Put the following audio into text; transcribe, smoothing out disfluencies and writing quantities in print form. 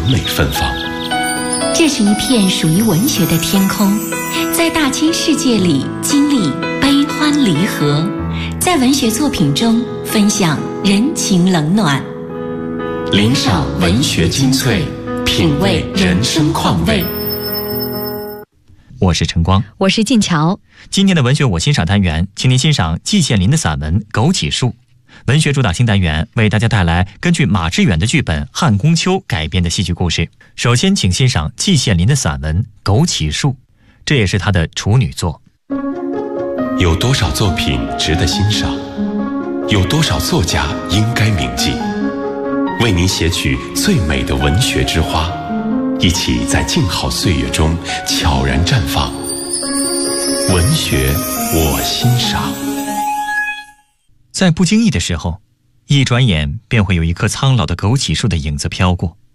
美芬芳。 这是一片属于文学的天空，在大千世界里经历悲欢离合，在文学作品中分享人情冷暖， 领赏文学精粹，品味人生况味。 我是晨光， 我是静乔。 今天的文学我欣赏单元，请您欣赏季羡林的散文《枸杞树》。文学主打新单元为大家带来根据马致远的剧本《汉宫秋》改编的戏剧故事。首先请欣赏季羡林的散文《枸杞树》，这也是他的处女作。 有多少作品值得欣赏？有多少作家应该铭记？为您写取最美的文学之花，一起在静好岁月中悄然绽放。文学我欣赏。 在不经意的时候，一转眼便会有一棵苍老的枸杞树的影子飘过，